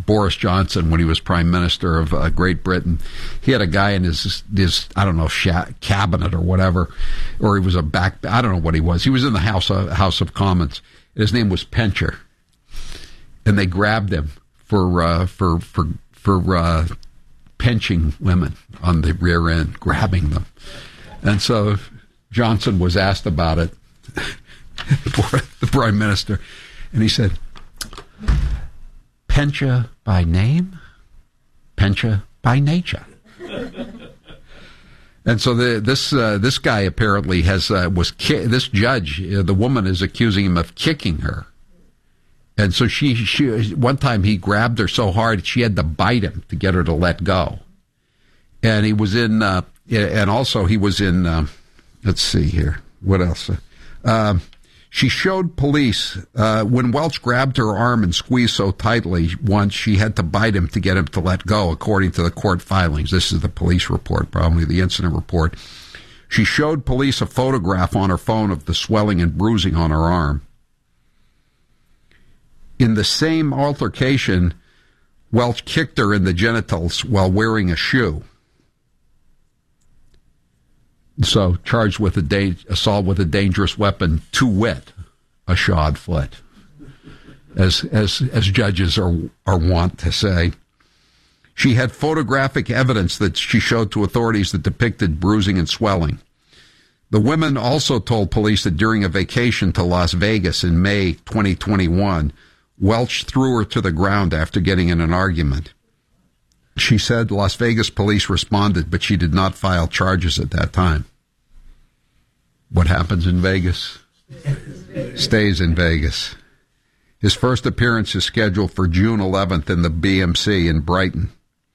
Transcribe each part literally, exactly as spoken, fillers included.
Boris Johnson, when he was Prime Minister of uh, Great Britain, he had a guy in his, his I don't know, sha- cabinet or whatever, or he was a back, I don't know what he was. He was in the House of, House of Commons. His name was Pencher. And they grabbed him for, uh, for, for, for, uh, pinching women on the rear end, grabbing them. And so Johnson was asked about it for the Prime Minister, and he said, Pencha by name, Pencha by nature. And so the, this uh, this guy apparently has uh, was ki- this judge, uh, the woman is accusing him of kicking her, and so she she one time he grabbed her so hard she had to bite him to get her to let go, and he was in uh, and also he was in uh, let's see here what else. Uh, She showed police, uh, when Welch grabbed her arm and squeezed so tightly once, she had to bite him to get him to let go, according to the court filings. This is the police report, probably the incident report. She showed police a photograph on her phone of the swelling and bruising on her arm. In the same altercation, Welch kicked her in the genitals while wearing a shoe. So, charged with a da- assault with a dangerous weapon, to wit, a shod foot, as as as judges are are wont to say. She had photographic evidence that she showed to authorities that depicted bruising and swelling. The women also told police that during a vacation to Las Vegas in May twenty twenty-one, Welch threw her to the ground after getting in an argument. She said Las Vegas police responded, but she did not file charges at that time. What happens in Vegas stays in Vegas. His first appearance is scheduled for June eleventh in the B M C in Brighton.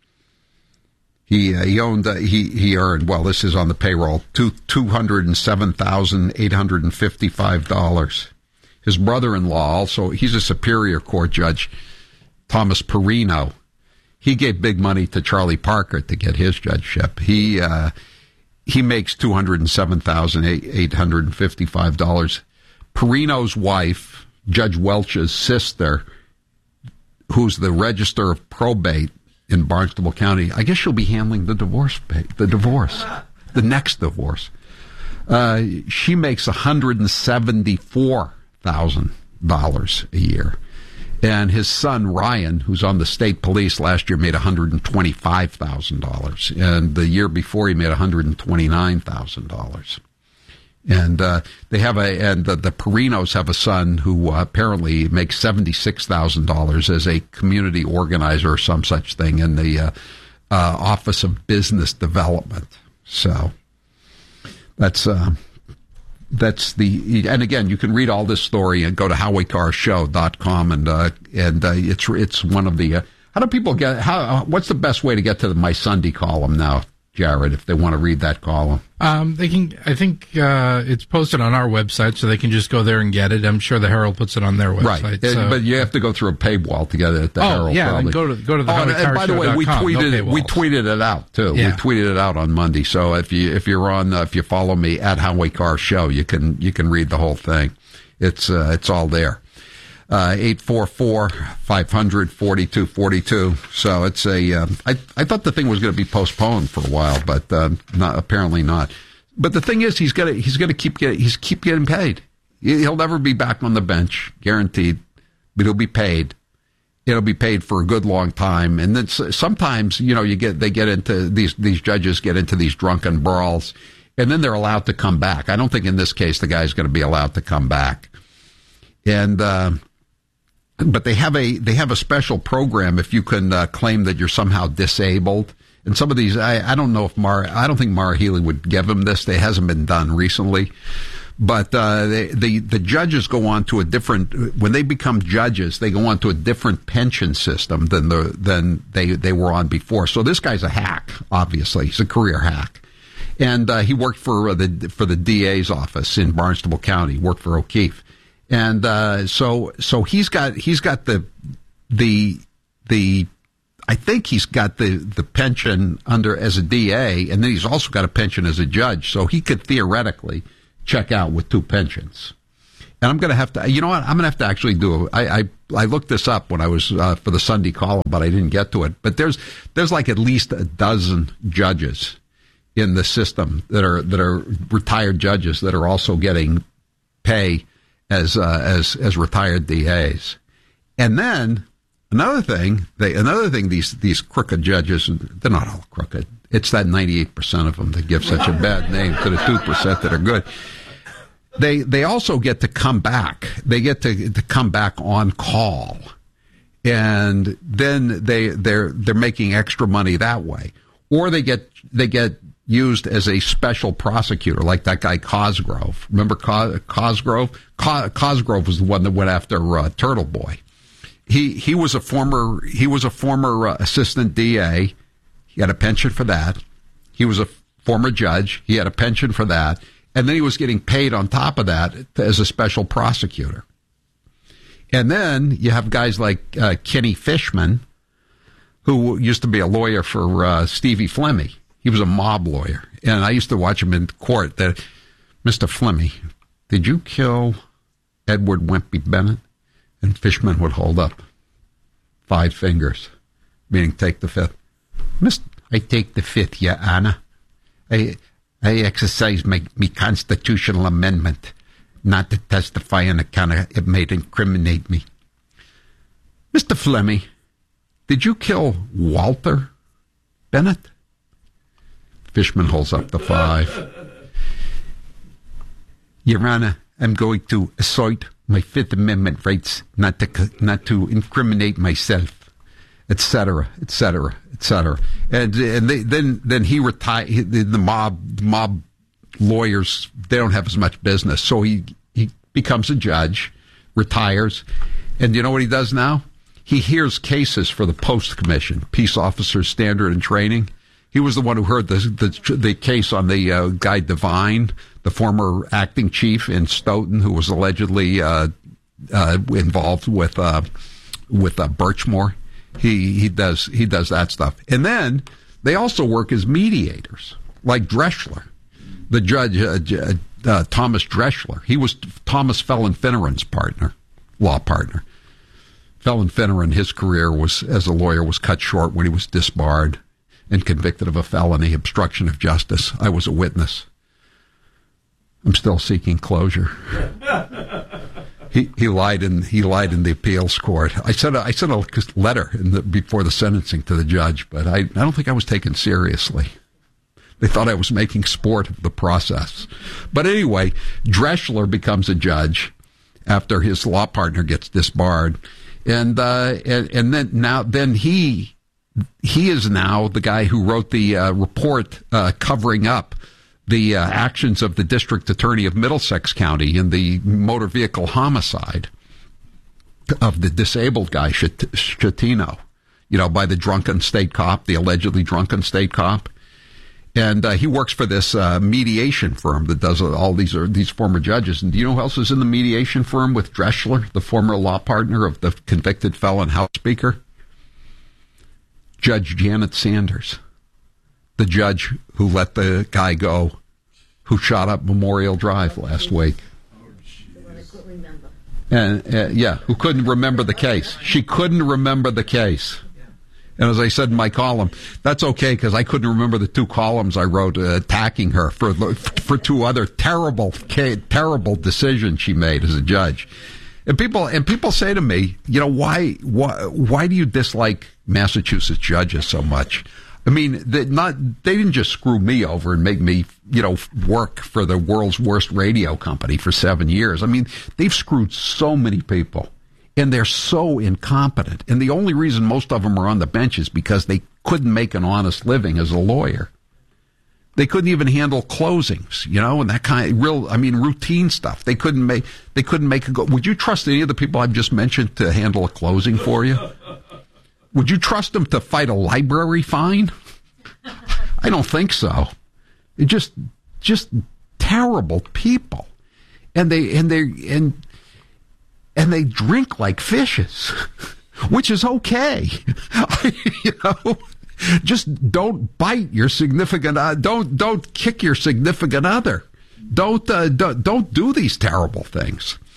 He uh, he owned uh, he he earned well. This is on the payroll two two hundred and seven thousand eight hundred and fifty five dollars. His brother-in-law also, he's a Superior Court judge, Thomas Perino. He gave big money to Charlie Parker to get his judgeship. He uh, he makes two hundred and seven thousand eight hundred and fifty five dollars. Perino's wife, Judge Welch's sister, who's the Register of Probate in Barnstable County, I guess she'll be handling the divorce, the divorce, the next divorce. Uh, she makes one hundred and seventy four thousand dollars a year. And his son, Ryan, who's on the state police, last year made one hundred twenty-five thousand dollars. And the year before, he made one hundred twenty-nine thousand dollars. And uh, they have a, and the, the Perinos have a son who uh, apparently makes seventy-six thousand dollars as a community organizer or some such thing in the uh, uh, Office of Business Development. So that's... Uh, That's the, and again, you can read all this story and go to howie carr show dot com, and uh, and uh, it's it's one of the. Uh, how do people get? How what's the best way to get to the My Sunday column now, Jared? If they want to read that column, um, they can. I think uh, it's posted on our website, so they can just go there and get it. I'm sure the Herald puts it on their website. Right, so. But you have to go through a paywall to get it at the oh, Herald. yeah, probably. and go to go to the oh, howie carr show dot com. And by the way, we tweeted no we tweeted it out too. Yeah. We tweeted it out on Monday. So if you if you're on uh, if you follow me at Howie Carr Show, you can you can read the whole thing. It's uh, it's all there. Uh, eight four four, five hundred, forty-two forty-two. So it's a, uh, I, I thought the thing was going to be postponed for a while, but, uh, not, apparently not. But the thing is, he's got to, he's going to keep getting, he's keep getting paid. He'll never be back on the bench, guaranteed, but he'll be paid. It'll be paid for a good long time. And then sometimes, you know, you get, they get into these, these judges get into these drunken brawls, and then they're allowed to come back. I don't think in this case the guy's going to be allowed to come back. And, uh, But they have a they have a special program if you can uh, claim that you're somehow disabled. And some of these, I, I don't know if Mara, I don't think Mara Healy would give him this. It hasn't been done recently. But uh, they, the the judges go on to a different, when they become judges, they go on to a different pension system than the than they, they were on before. So this guy's a hack, obviously. He's a career hack. And uh, he worked for uh, the for the D A's office in Barnstable County, worked for O'Keefe. And uh, so, so he's got he's got the the the I think he's got the, the pension under as a D A, and then he's also got a pension as a judge. So he could theoretically check out with two pensions. And I'm going to have to, you know what? I'm going to have to actually do. I I, I looked this up when I was uh, for the Sunday column, but I didn't get to it. But there's there's like at least a dozen judges in the system that are that are retired judges that are also getting pay as uh, as as retired D As. And then another thing, they another thing these these crooked judges, they're not all crooked. It's that ninety-eight percent of them that give such a bad name to the two percent that are good. They they also get to come back. They get to, to come back on call, and then they they're they're making extra money that way. Or they get they get used as a special prosecutor, like that guy Cosgrove. Remember Cos- Cosgrove? Cos- Cosgrove was the one that went after uh, Turtle Boy. He he was a former he was a former uh, assistant D A. He had a pension for that. He was a former judge. He had a pension for that. And then he was getting paid on top of that as a special prosecutor. And then you have guys like uh, Kenny Fishman, who used to be a lawyer for uh, Stevie Flemmi. He was a mob lawyer. And I used to watch him in court. That, Mister Flemmi, did you kill Edward Wimpy Bennett? And Fishman would hold up five fingers, meaning take the fifth. Mister I take the fifth, Your Honor. I... I exercise my, my constitutional amendment not to testify on account of it may incriminate me. Mister Flemmi, did you kill Walter Bennett? Fishman holds up the five. Your Honor, I'm going to assert my Fifth Amendment rights not to not to incriminate myself, et cetera, et cetera, et cetera. And and they, then then he retired. The mob mob lawyers, they don't have as much business, so he he becomes a judge, retires, and you know what he does now? He hears cases for the Post Commission, Peace Officers Standard and Training. He was the one who heard the the, the case on the uh, guy Devine, the former acting chief in Stoughton, who was allegedly uh, uh, involved with uh, with uh, Birchmore. He he does he does that stuff, and then they also work as mediators, like Dreschler, the judge uh, uh, Thomas Dreschler. He was Thomas Felon Finneran's partner, law partner. Felon Finneran, his career was as a lawyer was cut short when he was disbarred and convicted of a felony, obstruction of justice. I was a witness. I'm still seeking closure. He he lied in he lied in the appeals court. I sent a, I sent a letter in the, before the sentencing to the judge, but I, I don't think I was taken seriously. They thought I was making sport of the process. But anyway, Dreschler becomes a judge after his law partner gets disbarred, and uh, and, and then now then he he is now the guy who wrote the uh, report uh, covering up the uh, actions of the district attorney of Middlesex County in the motor vehicle homicide of the disabled guy, Schettino, you know, by the drunken state cop, the allegedly drunken state cop. And uh, he works for this uh, mediation firm that does all these uh, these former judges. And do you know who else is in the mediation firm with Dreschler, the former law partner of the convicted felon House Speaker? Judge Janet Sanders. The judge who let the guy go who shot up Memorial Drive last week. And uh, yeah, who couldn't remember the case. She couldn't remember the case. And as I said in my column, that's okay because I couldn't remember the two columns I wrote uh, attacking her for for two other terrible, terrible decisions she made as a judge. And people and people say to me, you know, why why why do you dislike Massachusetts judges so much? I mean, they not they didn't just screw me over and make me, you know, work for the world's worst radio company for seven years. I mean, they've screwed so many people, and they're so incompetent. And the only reason most of them are on the bench is because they couldn't make an honest living as a lawyer. They couldn't even handle closings, you know, and that kind of real, I mean, routine stuff. They couldn't make, they couldn't make a go. Would you trust any of the people I've just mentioned to handle a closing for you? Would you trust them to fight a library fine? I don't think so. They're just, just terrible people. And they, and they, and, and they drink like fishes, which is okay. You know? Just don't bite your significant uh, don't don't kick your significant other. Don't, uh, don't don't do these terrible things.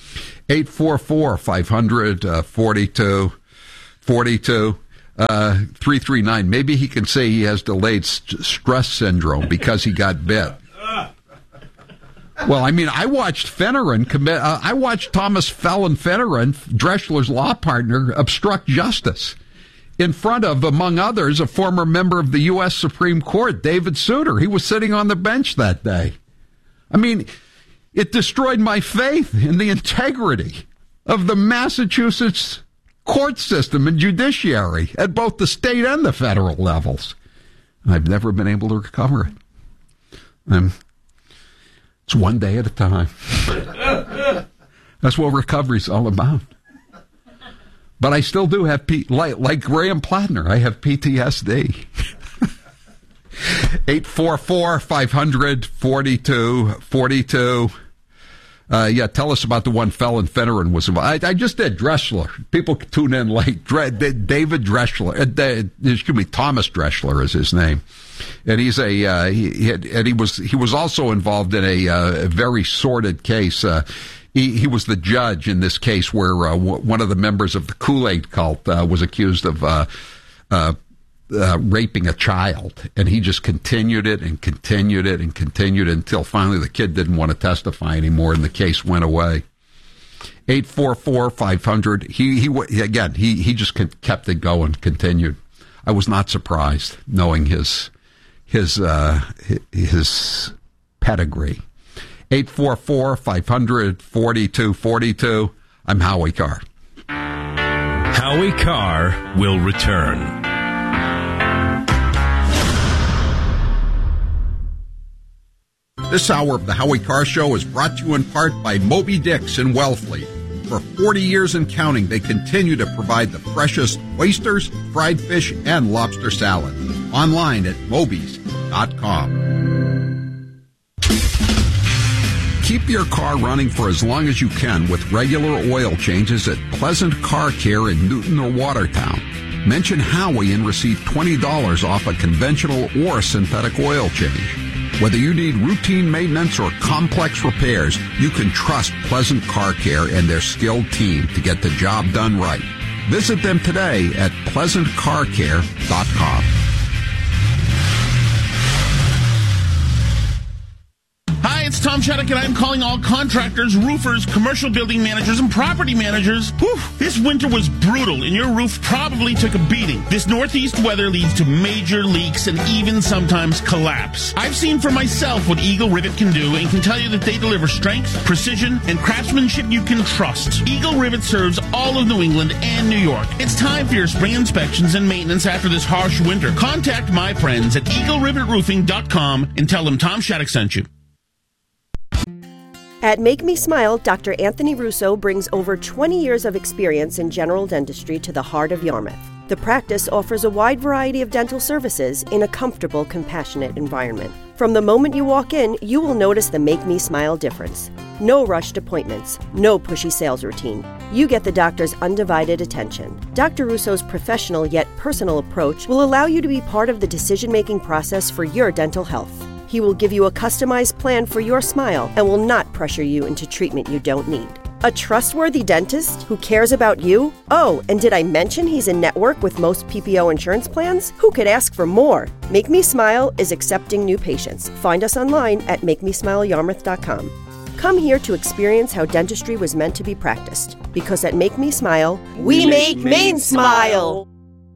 eight four four, five hundred, forty-two forty-two. Uh, three three nine. Maybe he can say he has delayed st- stress syndrome because he got bit. Well, I mean, I watched Finneran commit. Uh, I watched Thomas Felon Finneran, Drexler's law partner, obstruct justice in front of, among others, a former member of the U S Supreme Court, David Souter. He was sitting on the bench that day. I mean, it destroyed my faith in the integrity of the Massachusetts court system and judiciary at both the state and the federal levels. I've never been able to recover it. Um, it's one day at a time. That's what recovery's all about. But I still do have, P- like, like Graham Plattner, I have P T S D. eight four four, five hundred, forty-two forty-two. Uh, yeah, tell us about the one Felon Finneran was involved. I, I just did Drexler. People tune in late. Dre, David Drexler. Uh, excuse me, Thomas Drexler is his name, and he's a uh, he, he had, and he was he was also involved in a, uh, a very sordid case. Uh, he he was the judge in this case where uh, w- one of the members of the Kool-Aid cult uh, was accused of uh, uh, Uh, raping a child, and he just continued it and continued it and continued it until finally the kid didn't want to testify anymore, and the case went away. eight four four, five hundred. He he again. He he just kept it going, continued. I was not surprised knowing his his uh, his pedigree. eight four four, five hundred, forty-two forty-two. I'm Howie Carr. Howie Carr will return. This hour of the Howie Carr Show is brought to you in part by Moby Dick's in Wellfleet. For forty years and counting, they continue to provide the freshest oysters, fried fish, and lobster salad. Online at mobies dot com. Keep your car running for as long as you can with regular oil changes at Pleasant Car Care in Newton or Watertown. Mention Howie and receive twenty dollars off a conventional or synthetic oil change. Whether you need routine maintenance or complex repairs, you can trust Pleasant Car Care and their skilled team to get the job done right. Visit them today at pleasant car care dot com. Hi, it's Tom Shattuck, and I'm calling all contractors, roofers, commercial building managers, and property managers. Whew, this winter was brutal, and your roof probably took a beating. This northeast weather leads to major leaks and even sometimes collapse. I've seen for myself what Eagle Rivet can do and can tell you that they deliver strength, precision, and craftsmanship you can trust. Eagle Rivet serves all of New England and New York. It's time for your spring inspections and maintenance after this harsh winter. Contact my friends at eagle rivet roofing dot com and tell them Tom Shattuck sent you. At Make Me Smile, Doctor Anthony Russo brings over twenty years of experience in general dentistry to the heart of Yarmouth. The practice offers a wide variety of dental services in a comfortable, compassionate environment. From the moment you walk in, you will notice the Make Me Smile difference. No rushed appointments, no pushy sales routine. You get the doctor's undivided attention. Doctor Russo's professional yet personal approach will allow you to be part of the decision-making process for your dental health. He will give you a customized plan for your smile and will not pressure you into treatment you don't need. A trustworthy dentist who cares about you? Oh, and did I mention he's in network with most P P O insurance plans? Who could ask for more? Make Me Smile is accepting new patients. Find us online at make me smile yarmouth dot com. Come here to experience how dentistry was meant to be practiced. Because at Make Me Smile, we, we make Maine smile!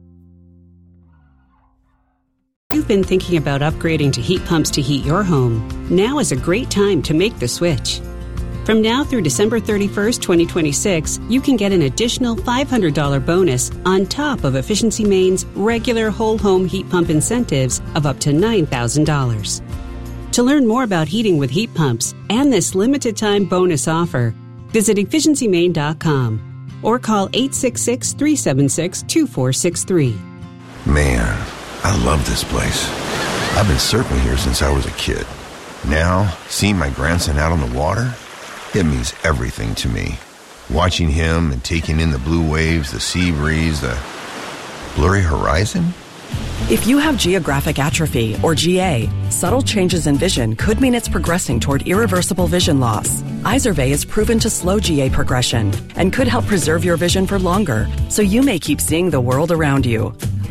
You've been thinking about upgrading to heat pumps to heat your home. Now is a great time to make the switch. From now through December thirty-first, twenty twenty-six, you can get an additional five hundred dollars bonus on top of Efficiency Maine's regular whole home heat pump incentives of up to nine thousand dollars. To learn more about heating with heat pumps and this limited time bonus offer, visit efficiency maine dot com or call eight six six, three seven six, two four six three. Man, I love this place. I've been surfing here since I was a kid. Now, seeing my grandson out on the water, it means everything to me. Watching him and taking in the blue waves, the sea breeze, the blurry horizon. If you have geographic atrophy, or G A, subtle changes in vision could mean it's progressing toward irreversible vision loss. Izervay is proven to slow G A progression and could help preserve your vision for longer, so you may keep seeing the world around you.